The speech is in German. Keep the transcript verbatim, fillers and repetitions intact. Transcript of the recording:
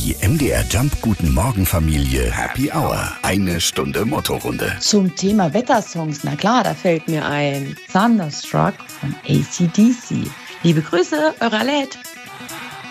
Die M D R Jump Guten Morgen Familie Happy Hour. Eine Stunde Mottorunde. Zum Thema Wettersongs, na klar, da fällt mir ein Thunderstruck von A C D C. Liebe Grüße, eure Alette.